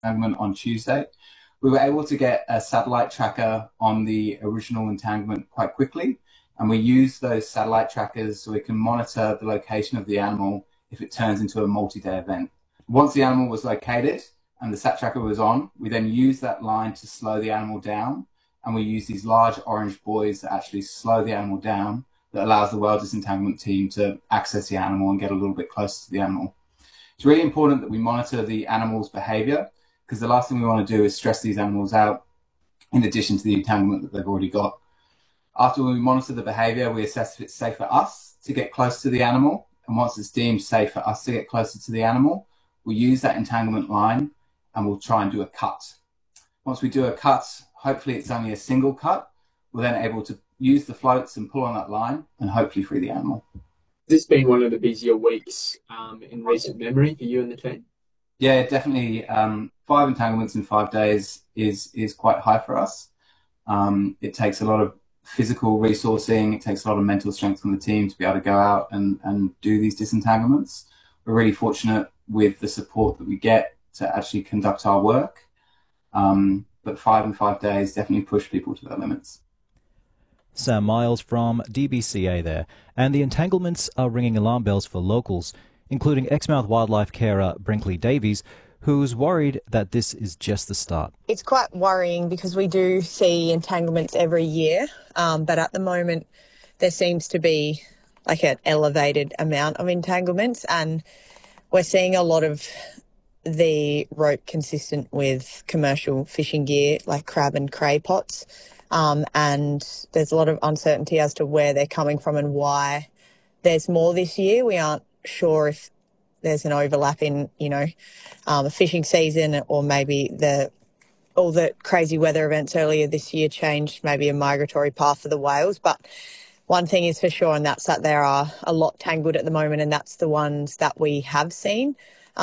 entanglement on Tuesday. We were able to get a satellite tracker on the original entanglement quite quickly, and we use those satellite trackers so we can monitor the location of the animal if it turns into a multi-day event. Once the animal was located and the sat tracker was on, we then use that line to slow the animal down, and we use these large orange buoys that actually slow the animal down that allows the whale disentanglement team to access the animal and get a little bit closer to the animal. It's really important that we monitor the animal's behavior, because the last thing we want to do is stress these animals out in addition to the entanglement that they've already got. After we monitor the behavior, we assess if it's safe for us to get close to the animal. And once it's deemed safe for us to get closer to the animal, we use that entanglement line and we'll try and do a cut. Once we do a cut, hopefully it's only a single cut, we're then able to use the floats and pull on that line and hopefully free the animal. This has been one of the busier weeks in recent memory for you and the team? Yeah, definitely. 5 entanglements in 5 days is quite high for us. It takes a lot of physical resourcing. It takes a lot of mental strength from the team to be able to go out and do these disentanglements. We're really fortunate with the support that we get to actually conduct our work. But 5 in 5 days definitely push people to their limits. Sam Miles from DBCA there. And the entanglements are ringing alarm bells for locals, including Exmouth wildlife carer Brinkley Davies, who's worried that this is just the start. It's quite worrying because we do see entanglements every year, but at the moment there seems to be like an elevated amount of entanglements, and we're seeing a lot of the rope consistent with commercial fishing gear like crab and cray pots, and there's a lot of uncertainty as to where they're coming from and why there's more this year. We aren't sure if there's an overlap in, a fishing season, or maybe all the crazy weather events earlier this year changed maybe a migratory path for the whales. But one thing is for sure, and that's that there are a lot tangled at the moment, and that's the ones that we have seen.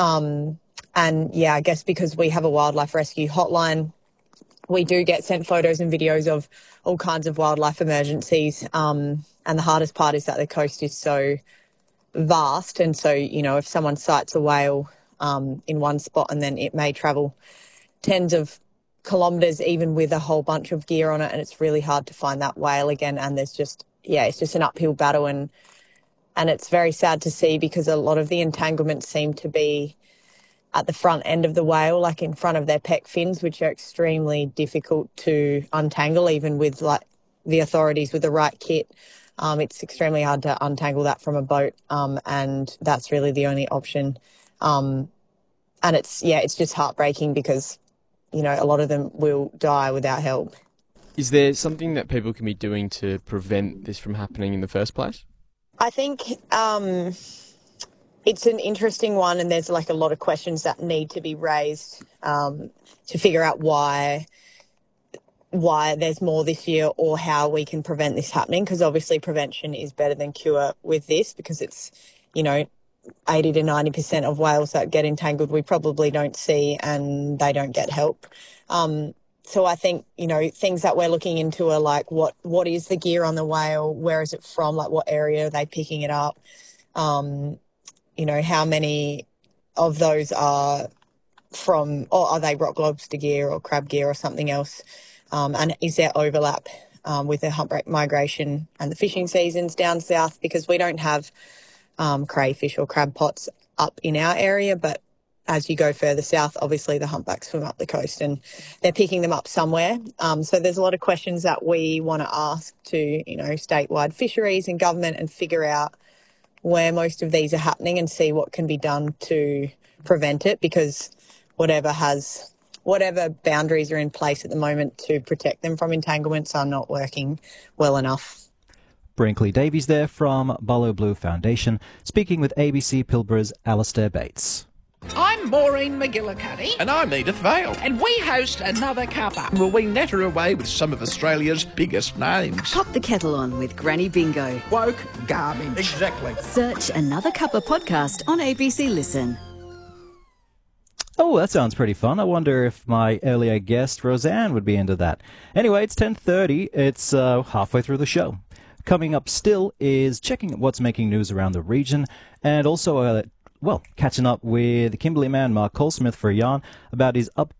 And yeah, I guess because we have a wildlife rescue hotline, we do get sent photos and videos of all kinds of wildlife emergencies. And the hardest part is that the coast is so vast, and so if someone sights a whale in one spot, and then it may travel tens of kilometres even with a whole bunch of gear on it, and it's really hard to find that whale again. And there's just it's just an uphill battle, and it's very sad to see, because a lot of the entanglements seem to be at the front end of the whale, like in front of their pec fins, which are extremely difficult to untangle even with like the authorities with the right kit. It's extremely hard to untangle that from a boat, and that's really the only option. And it's just heartbreaking because, a lot of them will die without help. Is there something that people can be doing to prevent this from happening in the first place? I think it's an interesting one, and there's like a lot of questions that need to be raised to figure out why there's more this year, or how we can prevent this happening, because obviously prevention is better than cure with this, because it's 80 to 90% of whales that get entangled we probably don't see, and they don't get help. So I think things that we're looking into are like what is the gear on the whale, where is it from, like what area are they picking it up, how many of those are from, or are they rock lobster gear or crab gear or something else? And is there overlap with the humpback migration and the fishing seasons down south? Because we don't have crayfish or crab pots up in our area, but as you go further south, obviously the humpbacks swim up the coast and they're picking them up somewhere. So there's a lot of questions that we want to ask to, statewide fisheries and government, and figure out where most of these are happening and see what can be done to prevent it, because whatever boundaries are in place at the moment to protect them from entanglements are not working well enough. Brinkley Davies there from Buller Blue Foundation, speaking with ABC Pilbara's Alistair Bates. I'm Maureen McGillicuddy. And I'm Edith Vale. And we host Another Cuppa. Will we natter away with some of Australia's biggest names? Pop the kettle on with Granny Bingo. Woke garbage. Exactly. Search Another Cuppa podcast on ABC Listen. Oh, that sounds pretty fun. I wonder if my earlier guest, Roseanne, would be into that. Anyway, it's 10:30. It's halfway through the show. Coming up still is checking what's making news around the region, and also a catching up with Kimberley man Mark Colesmith for a yarn about his